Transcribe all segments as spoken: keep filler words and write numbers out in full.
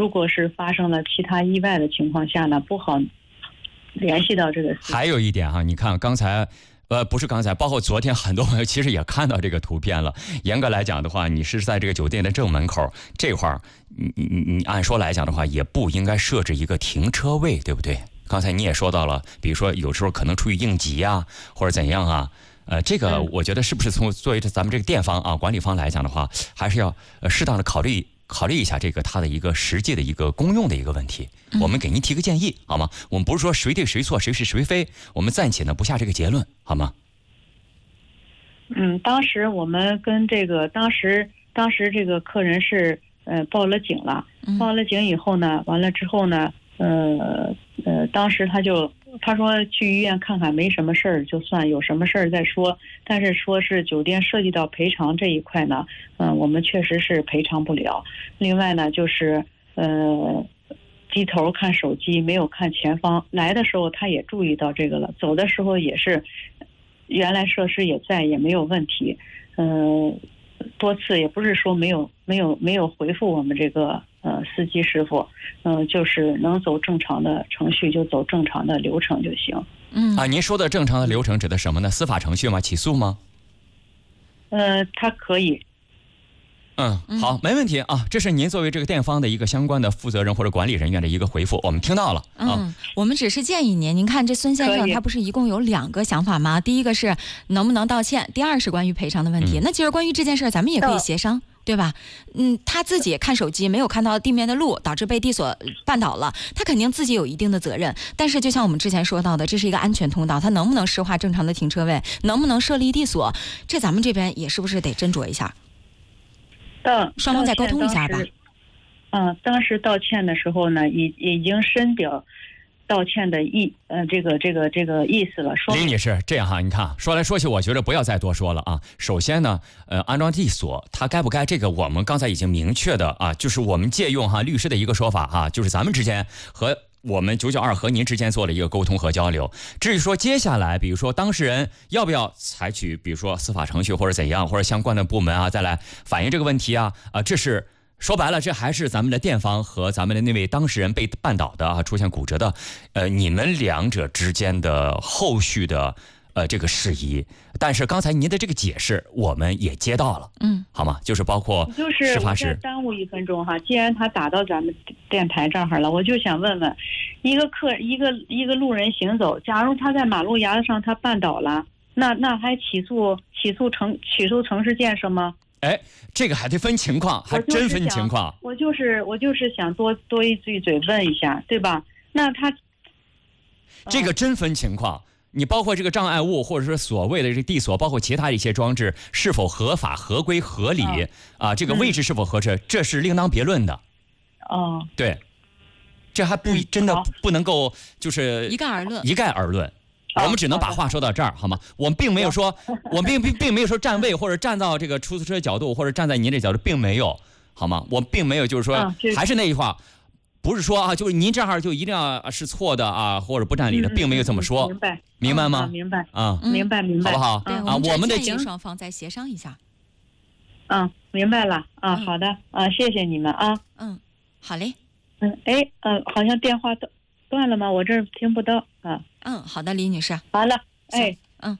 如果是发生了其他意外的情况下呢，不好联系到这个。 还有一点哈，你看刚才。呃，不是刚才，包括昨天，很多朋友其实也看到这个图片了。严格来讲的话，你是在这个酒店的正门口这块儿，你你你按说来讲的话，也不应该设置一个停车位，对不对？刚才你也说到了，比如说有时候可能出于应急啊，或者怎样啊，呃，这个我觉得是不是从作为咱们这个店方啊管理方来讲的话，还是要呃适当的考虑。考虑一下这个它的一个实际的一个公用的一个问题，我们给您提个建议好吗？我们不是说谁对谁错谁是谁非，我们暂且呢不下这个结论好吗？ 嗯，当时我们跟这个当时当时这个客人是呃报了警了，报了警以后呢，完了之后呢，呃呃，当时他就他说去医院看看没什么事儿就算，有什么事儿再说。但是说是酒店涉及到赔偿这一块呢，嗯、呃，我们确实是赔偿不了。另外呢，就是呃，低头看手机没有看前方，来的时候他也注意到这个了，走的时候也是原来设施也在，也没有问题。嗯、呃，多次也不是说没有没有没有回复我们这个呃司机师傅，嗯、呃，就是能走正常的程序就走正常的流程就行。 嗯啊，您说的正常的流程指的什么呢？司法程序吗？起诉吗？ 呃，他可以。 嗯，好，没问题啊。这是您作为这个店方的一个相关的负责人或者管理人员的一个回复，我们听到了啊。 嗯，我们只是建议您，您看这孙先生他不是一共有两个想法吗？第一个是能不能道歉，第二是关于赔偿的问题。嗯、那其实关于这件事咱们也可以协商。对吧？嗯，他自己看手机没有看到地面的路，导致被地锁绊倒了，他肯定自己有一定的责任。但是就像我们之前说到的，这是一个安全通道，他能不能施划正常的停车位，能不能设立地锁，这咱们这边也是不是得斟酌一下？ 嗯， 双方再沟通一下吧。 嗯，当时道歉的时候呢，已已经深表道歉的意呃这个这个这个意思了。 李女士，这样哈，你看说来说去，我觉得不要再多说了啊。首先呢，呃，安装地锁它该不该，这个我们刚才已经明确的啊，就是我们借用哈律师的一个说法哈，就是咱们之间和我们九九二和您之间做了一个沟通和交流。至于说接下来，比如说当事人要不要采取，比如说司法程序或者怎样，或者相关的部门啊再来反映这个问题啊啊，这是。说白了，这还是咱们的店方和咱们的那位当事人被绊倒的啊，出现骨折的，呃，你们两者之间的后续的呃这个事宜。但是刚才您的这个解释，我们也接到了，嗯，好吗？就是包括就是我再耽误一分钟哈，既然他打到咱们电台这儿了，我就想问问，一个客一个一个路人行走，假如他在马路牙子上他绊倒了，那那还起诉起诉城起诉城市建设吗？ 哎，这个还得分情况，还真分情况。 我就是我就是想多多一句嘴问一下，对吧？那他这个真分情况，你包括这个障碍物，或者说所谓的这个地锁，包括其他的一些装置是否合法、合规、合理、嗯、啊，这个位置是否合适，嗯、这是另当别论的。 哦， 对，这还不、嗯、真的不能够就是一概而论， 一概而论。我们只能把话说到这儿，好吗？我们并没有说，我们并并并没有说站位或者站到这个出租车角度，或者站在您这角度，并没有，好吗？我并没有就是说，还是那句话，不是说啊，就是您这样就一定要是错的啊，或者不占理的，并没有这么说。 明白， 明白吗？ 明白啊， 明白明白， 好不好？ 对啊，我们的建议双方再协商一下。 嗯，明白了啊，好的啊，谢谢你们啊。 嗯，好嘞。 嗯，哎，嗯，好像电话断断了吗？我这儿听不到啊。 嗯，好的，李女士。 好了。哎， 嗯，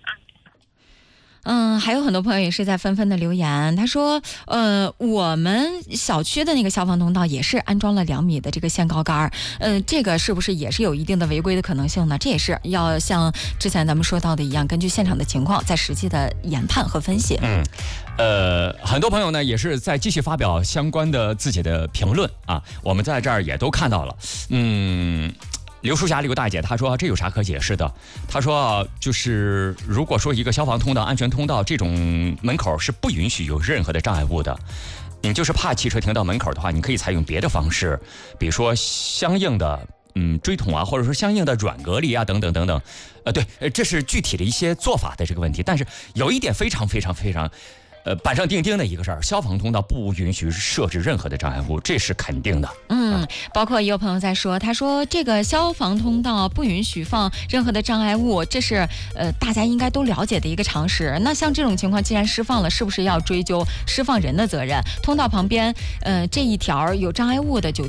嗯，还有很多朋友也是在纷纷的留言，他说，呃，我们小区的那个消防通道也是安装了两米的这个限高杆，呃，这个是不是也是有一定的违规的可能性呢？这也是要像之前咱们说到的一样，根据现场的情况，再实际的研判和分析。 嗯，呃，很多朋友呢也是在继续发表相关的自己的评论啊，我们在这儿也都看到了，嗯。刘淑霞刘大姐她说这有啥可解释的，她说就是如果说一个消防通道安全通道这种门口是不允许有任何的障碍物的，你就是怕汽车停到门口的话，你可以采用别的方式，比如说相应的嗯锥筒啊，或者说相应的软隔离啊等等等等，呃对，这是具体的一些做法的这个问题。但是有一点非常非常非常呃，板上钉钉的一个事儿，消防通道不允许设置任何的障碍物，这是肯定的。 嗯，包括也有朋友在说，他说这个消防通道不允许放任何的障碍物，这是呃大家应该都了解的一个常识。那像这种情况，既然释放了，是不是要追究释放人的责任？通道旁边呃这一条有障碍物的酒